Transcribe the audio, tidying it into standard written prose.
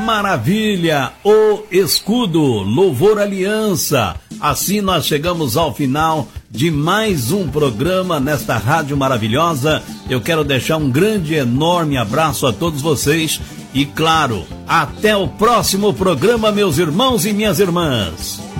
Maravilha, o escudo, louvor aliança. Assim nós chegamos ao final de mais um programa nesta rádio maravilhosa. Eu quero deixar um grande, enorme abraço a todos vocês e, claro, até o próximo programa, meus irmãos e minhas irmãs.